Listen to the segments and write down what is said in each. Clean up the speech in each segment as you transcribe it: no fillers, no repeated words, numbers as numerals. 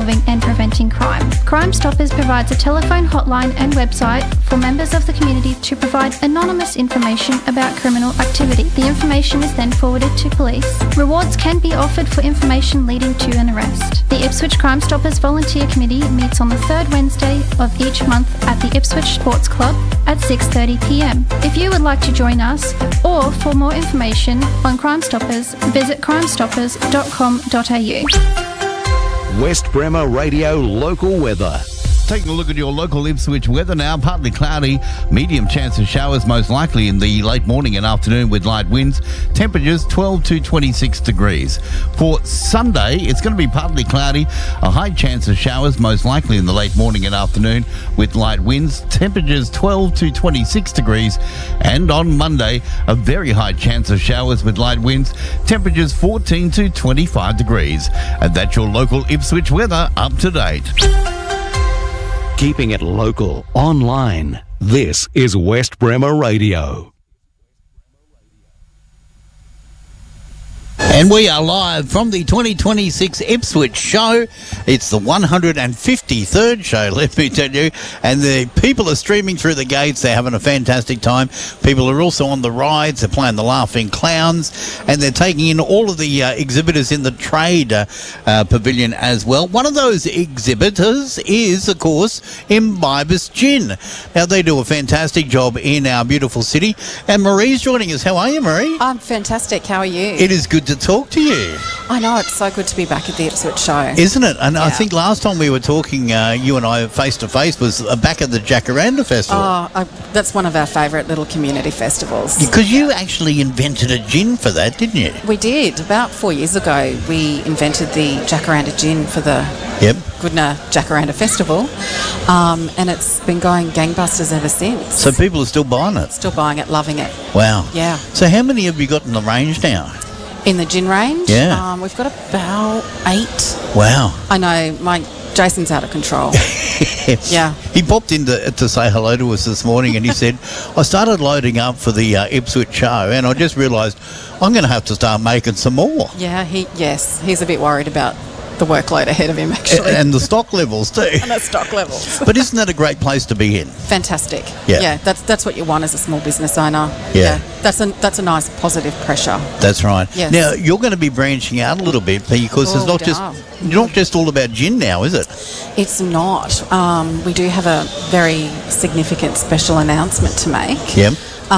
solving and preventing crime. Crime Stoppers provides a telephone hotline and website for members of the community to provide anonymous information about criminal activity. The information is then forwarded to police. Rewards can be offered for information leading to an arrest. The Ipswich Crime Stoppers Volunteer Committee meets on the third Wednesday of each month at the Ipswich Sports Club at 6:30pm. If you would like to join us, or for more information on Crime Stoppers, visit crimestoppers.com.au. West Bremer Radio local weather. Taking a look at your local Ipswich weather now. Partly cloudy, medium chance of showers most likely in the late morning and afternoon with light winds. Temperatures 12 to 26 degrees. For Sunday, it's going to be partly cloudy, a high chance of showers most likely in the late morning and afternoon with light winds. Temperatures 12 to 26 degrees. And on Monday, a very high chance of showers with light winds. Temperatures 14 to 25 degrees. And that's your local Ipswich weather up to date. Keeping it local, online. This is West Bremer Radio. And we are live from the 2026 Ipswich show. It's the 153rd show, let me tell you. And the people are streaming through the gates. They're having a fantastic time. People are also on the rides. They're playing the Laughing Clowns. And they're taking in all of the exhibitors in the trade pavilion as well. One of those exhibitors is, of course, Imbibus Gin. Now, they do a fantastic job in our beautiful city. And Marie's joining us. How are you, Marie? I'm fantastic. How are you? It is good to talk to you. I know, it's so good to be back at the Ipswich show. Isn't it? And I Yeah. think last time we were talking, you and I face to face, was back at the Jacaranda Festival. That's one of our favourite little community festivals. Because you actually invented a gin for that, didn't you? We did. About 4 years ago, we invented the Jacaranda Gin for the Goodna Jacaranda Festival, and it's been going gangbusters ever since. So people are still buying it? Still buying it, loving it. Wow. Yeah. So how many have you got in the range now? In the gin range? Yeah. We've got about 8. Wow. I know, Jason's out of control. Yeah. He popped in to say hello to us this morning and he said, I started loading up for the Ipswich show and I just realised I'm going to have to start making some more. Yeah, he's a bit worried about the workload ahead of him, actually. And the stock levels too. And the stock levels. But isn't that a great place to be in? Fantastic. Yeah. That's what you want as a small business owner. Yeah. That's a nice positive pressure. That's right. Yes. Now you're going to be branching out a little bit because it's not just all about gin now, is it? It's not. We do have a very significant special announcement to make. Yep.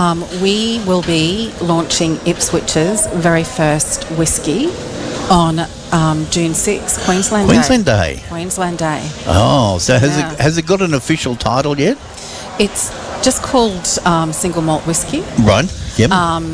We will be launching Ipswich's very first whiskey on June 6th, Queensland Day. Queensland Day. Oh, so has it got an official title yet? It's just called single malt whiskey. Right. Yep.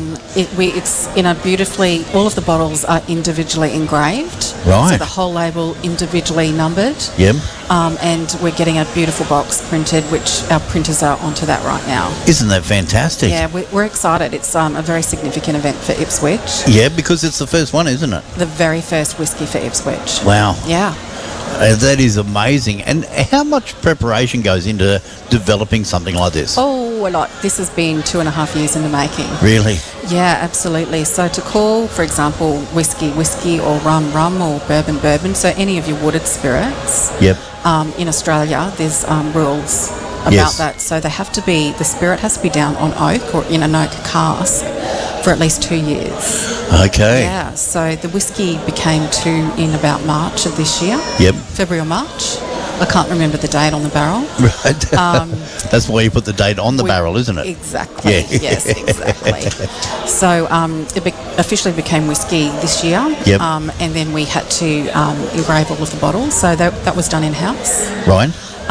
It's in a beautifully. All of the bottles are individually engraved. Right. So the whole label individually numbered. Yep. And we're getting a beautiful box printed, which our printers are onto that right now. Isn't that fantastic? Yeah, we're excited. It's a very significant event for Ipswich. Yeah, because it's the first one, isn't it? The very first whiskey for Ipswich. Wow. Yeah. That is amazing. And how much preparation goes into developing something like this? Oh, a lot. This has been 2.5 years in the making. Really? Yeah, absolutely. So to call, for example, whiskey, or rum, or bourbon, so any of your wooded spirits. Yep. In Australia, there's rules about that. So the spirit has to be down on oak or in an oak cask for at least 2 years. Okay. Yeah, so the whiskey became 2 in about March of this year. Yep. February or March. I can't remember the date on the barrel. Right. That's why you put the date on the barrel, isn't it? Exactly. Yeah. Yes, exactly. So it officially became whiskey this year. Yep. And then we had to engrave all of the bottles. So that was done in-house. Right.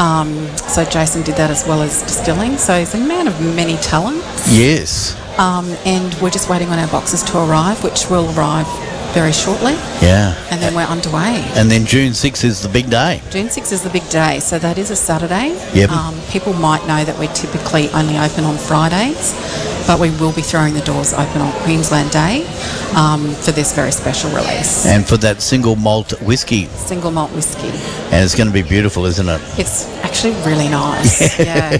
So Jason did that as well as distilling. So he's a man of many talents. Yes. And we're just waiting on our boxes to arrive, which will arrive very shortly. Yeah. And then we're underway. And then June 6th is the big day. June 6th is the big day. So that is a Saturday. Yep. People might know that we typically only open on Fridays, but we will be throwing the doors open on Queensland Day for this very special release. And for that single malt whiskey. Single malt whiskey. And it's going to be beautiful, isn't it? It's actually really nice. Yeah.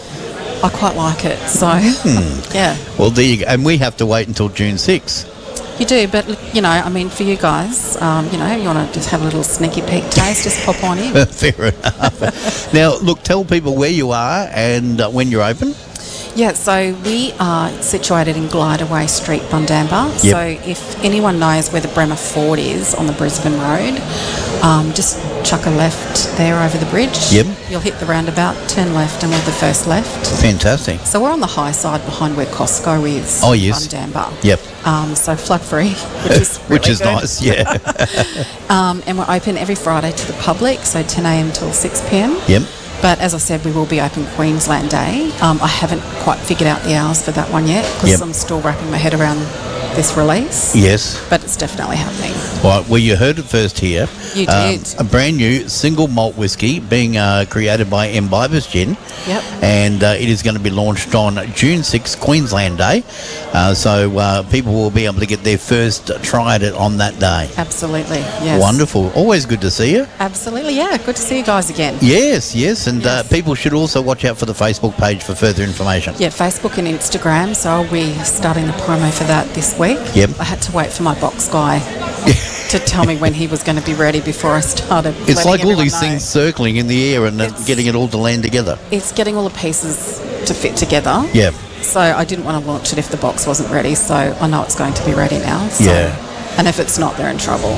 I quite like it. So, yeah. Well, there you go. And we have to wait until June 6th. You do, but I mean, for you guys, you want to just have a little sneaky peek taste, just pop on in. Fair enough. Now, look, tell people where you are and when you're open. Yeah, so we are situated in Glideaway Street, Bundamba. Yep. So if anyone knows where the Bremer Ford is on the Brisbane Road, just chuck a left there over the bridge. Yep. You'll hit the roundabout, turn left, and we're the first left. Fantastic. So we're on the high side behind where Costco is. Oh, yes. Bundamba. Yep. So flood free, which is really which is good. nice, yeah. And we're open every Friday to the public, so 10 a.m. till 6 p.m. Yep. But as I said, we will be open Queensland Day. I haven't quite figured out the hours for that one yet because Yep. I'm still wrapping my head around this release. Yes. But it's definitely happening. Right, well, you heard it first here. You did. A brand new single malt whiskey being created by Imbibers Gin. Yep. And it is going to be launched on June 6th, Queensland Day. So people will be able to get their first try at it on that day. Absolutely, yes. Wonderful. Always good to see you. Absolutely, yeah. Good to see you guys again. Yes, yes. And Yes. people should also watch out for the Facebook page for further information. Yeah, Facebook and Instagram, so I'll be starting the promo for that this week. Yep. I had to wait for my box guy to tell me when he was going to be ready before I started. It's letting like all everyone these know. things circling in the air and It's- getting it all to land together. It's getting all the pieces to fit together. Yeah. So I didn't want to launch it if the box wasn't ready, so I know it's going to be ready now. So. Yeah. And if it's not, they're in trouble.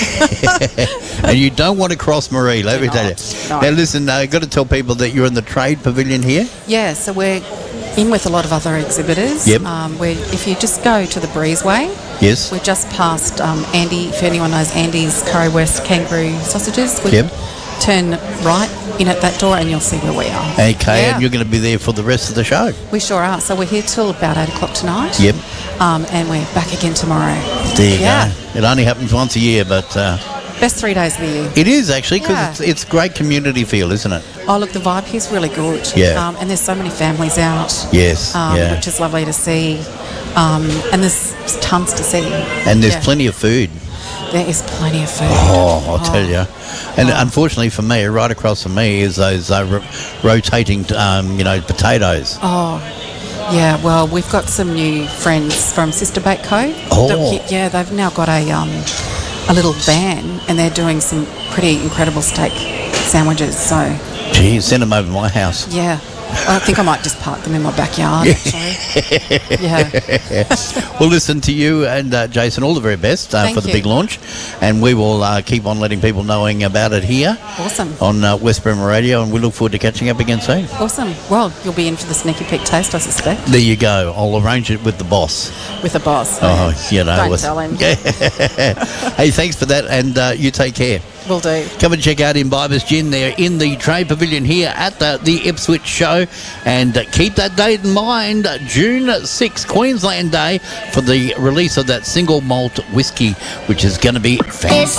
And you don't want to cross Marie, let me tell you. No. Now listen, I've got to tell people that you're in the trade pavilion here. Yeah, so we're in with a lot of other exhibitors. Yep. If you just go to the Breezeway, Yes. we're just past Andy, if anyone knows Andy's Curry West Kangaroo Sausages. We Yep. turn right in at that door and you'll see where we are. Okay, Yeah. and you're going to be there for the rest of the show. We sure are. So we're here till about 8 o'clock tonight. Yep. And we're back again tomorrow. There you Yeah. go. It only happens once a year, but Best 3 days of the year. it is actually because Yeah. it's great community feel, isn't it? Oh, look, the vibe here's really good. Yeah. And there's so many families out. Yes, yeah. Which is lovely to see. And there's tons to see. And there's Yeah. plenty of food. There is plenty of food. Oh, I'll tell you. And unfortunately for me, right across from me is those rotating, potatoes. Oh, yeah. Well, we've got some new friends from Sister Bake Co. Oh. Yeah, they've now got a little van and they're doing some pretty incredible steak sandwiches. So, Gee, send them over to my house. yeah. I think I might just park them in my backyard, actually. Yeah. Well, listen to you and Jason, all the very best Thank for the you. big launch. And we will keep on letting people knowing about it here Awesome. on West Bremer Radio. And we look forward to catching up again soon. Awesome. Well, you'll be in for the sneaky peek taste, I suspect, There you go. I'll arrange it with the boss. with the boss. Oh, you know. Don't tell him. Hey, thanks for that. And you take care. Will do. Come and check out Imbibers Gin. They're in the trade pavilion here at the Ipswich show. And keep that date in mind, June 6th, Queensland Day, for the release of that single malt whiskey, which is going to be fantastic.